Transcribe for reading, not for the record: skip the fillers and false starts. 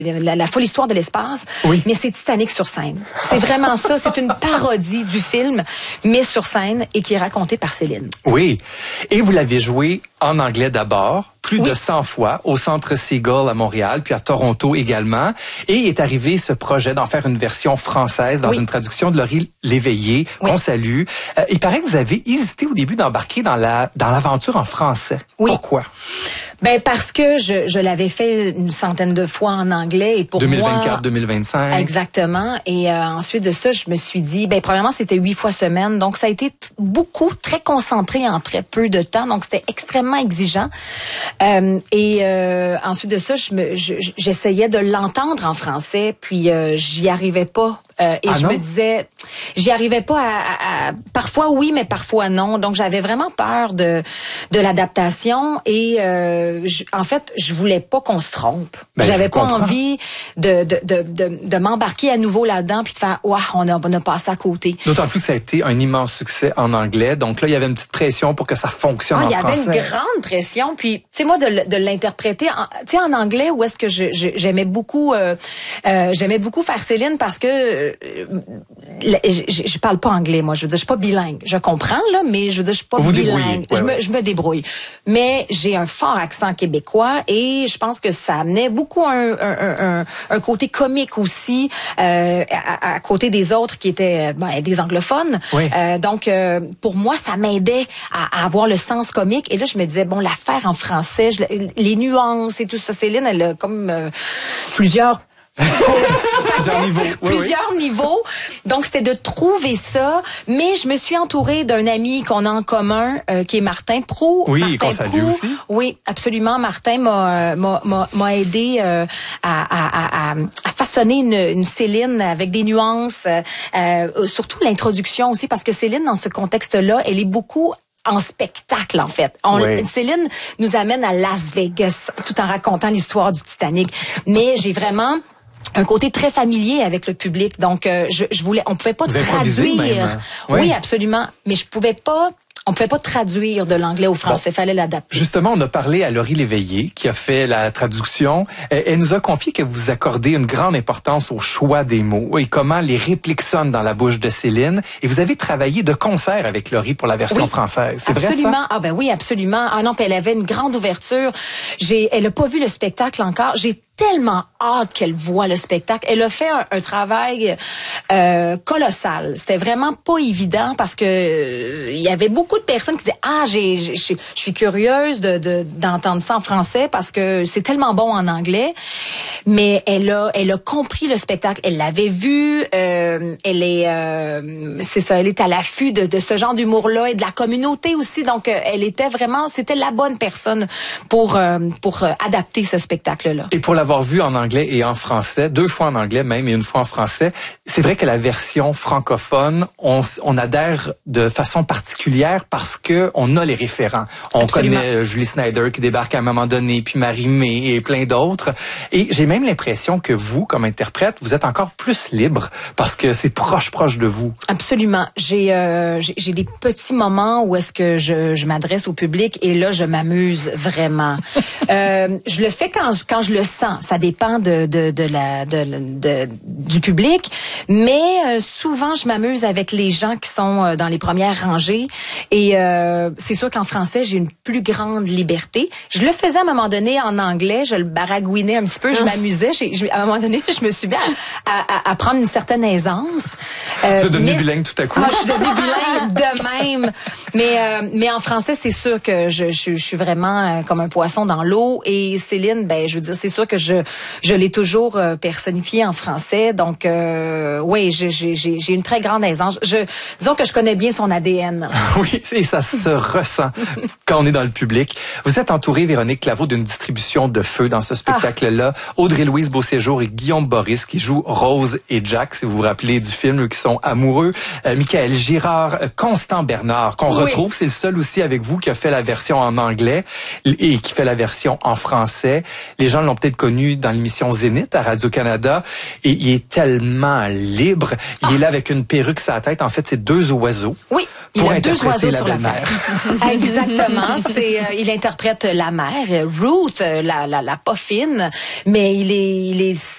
la folle histoire de l'espace, oui. mais c'est Titanic sur scène. C'est vraiment ça, c'est une parodie du film, mais sur scène et qui est racontée par Céline. Oui, et vous l'avez joué en anglais d'abord, plus oui. de 100 fois, au Centre Seagull à Montréal, puis à Toronto également, et est arrivé ce projet d'en faire une version française dans oui. une traduction de Laurie Léveillé, qu'on salue. Il paraît que vous avez hésité au début d'embarquer dans l'aventure en français. Oui. Pourquoi? Ben parce que je l'avais fait une centaine de fois en anglais et pour 2024, 2025. Exactement. Et ensuite de ça, je me suis dit, ben premièrement c'était 8 fois semaine, donc ça a été beaucoup très concentré en très peu de temps, donc c'était extrêmement exigeant. Ensuite de ça, j'essayais de l'entendre en français, puis j'y arrivais pas. Me disais, j'y arrivais pas parfois oui, mais parfois non. Donc j'avais vraiment peur de l'adaptation et en fait, je voulais pas qu'on se trompe. J'avais pas envie de m'embarquer à nouveau là-dedans puis de faire on a passé à côté. D'autant plus que ça a été un immense succès en anglais. Donc là, il y avait une petite pression pour que ça fonctionne en français. Il y avait une grande pression. Puis, tu sais, moi, de l'interpréter, tu sais, en anglais, où est-ce que j'aimais beaucoup faire Céline parce que je parle pas anglais, moi. Je veux dire, je suis pas bilingue. Je comprends, là, mais je veux dire, je suis pas bilingue. Je me débrouille. Mais j'ai un fort accent québécois et je pense que ça amenait beaucoup un côté comique aussi, à côté des autres qui étaient des anglophones. Oui. Donc, pour moi, ça m'aidait à avoir le sens comique. Et là, je me disais, bon, la faire en français, les nuances et tout ça. Céline, elle a comme plusieurs plusieurs niveaux. Donc, c'était de trouver ça. Mais je me suis entourée d'un ami qu'on a en commun, qui est Martin Proulx. Oui, qu'on salue aussi. Oui, absolument. Martin m'a aidé à façonner une Céline avec des nuances. Surtout l'introduction aussi, parce que Céline, dans ce contexte-là, elle est beaucoup en spectacle, en fait. Céline nous amène à Las Vegas, tout en racontant l'histoire du Titanic. Mais j'ai vraiment un côté très familier avec le public. Donc, on pouvait pas traduire. Même. Oui, absolument. Mais on pouvait pas traduire de l'anglais au français, fallait l'adapter. Justement, on a parlé à Laurie Léveillé, qui a fait la traduction. Elle nous a confié que vous accordez une grande importance au choix des mots et comment les répliques sonnent dans la bouche de Céline. Et vous avez travaillé de concert avec Laurie pour la version française. C'est vrai ça? Ah ben oui, absolument. Ah non, puis elle avait une grande ouverture. Elle a pas vu le spectacle encore. J'ai tellement hâte qu'elle voit le spectacle. Elle a fait un travail colossal. C'était vraiment pas évident parce que il y avait beaucoup de personnes qui disaient je suis curieuse d'entendre ça en français parce que c'est tellement bon en anglais. Mais elle a compris le spectacle. Elle l'avait vu. Elle est à l'affût de ce genre d'humour-là et de la communauté aussi. Donc c'était la bonne personne pour adapter ce spectacle-là. Et pour l'avoir vu en anglais et en français, 2 fois en anglais même et 1 fois en français, c'est vrai que la version francophone, on adhère de façon particulière parce que on a les référents. On connaît Julie Snyder qui débarque à un moment donné, puis Marie-Mé et plein d'autres. Et j'ai même l'impression que vous, comme interprète, vous êtes encore plus libre parce que c'est proche de vous. Absolument. J'ai des petits moments où est-ce que je m'adresse au public et là, je m'amuse vraiment. Je le fais quand je le sens. Ça dépend du public, mais souvent je m'amuse avec les gens qui sont dans les premières rangées et c'est sûr qu'en français j'ai une plus grande liberté. Je le faisais à un moment donné en anglais, je le baragouinais un petit peu, je m'amusais. À un moment donné, je me suis mis à prendre une certaine aisance. Tu es devenue bilingue tout à coup. Je suis devenue bilingue de même. Mais en français, c'est sûr que je suis vraiment comme un poisson dans l'eau. Et Céline, je veux dire, c'est sûr que je l'ai toujours personnifiée en français. Donc, oui, j'ai une très grande aisance. Disons que je connais bien son ADN. Oui, et ça se ressent quand on est dans le public. Vous êtes entourée, Véronique Claveau, d'une distribution de feu dans ce spectacle-là. Audrey-Louise Beauséjour et Guillaume Boris qui jouent Rose et Jack, si vous vous rappelez du film, eux qui sont amoureux. Michael Girard, Constant Bernard, qu'on retrouve. C'est le seul aussi avec vous qui a fait la version en anglais et qui fait la version en français. Les gens l'ont peut-être connu dans l'émission Zénith à Radio-Canada. Et il est tellement libre. Il est là avec une perruque sur la tête. En fait, c'est 2 oiseaux. Oui, il a 2 oiseaux sur la mer. Exactement. Il interprète la mère, Ruth, la pas fine, mais il est